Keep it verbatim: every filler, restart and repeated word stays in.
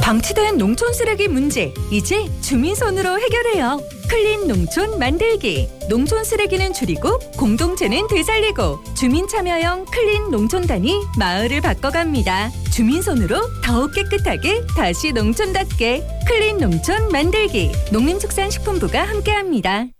방치된 농촌 쓰레기 문제, 이제 주민손으로 해결해요. 클린 농촌 만들기. 농촌 쓰레기는 줄이고 공동체는 되살리고 주민 참여형 클린 농촌단이 마을을 바꿔갑니다. 주민손으로 더욱 깨끗하게 다시 농촌답게 클린 농촌 만들기. 농림축산식품부가 함께합니다.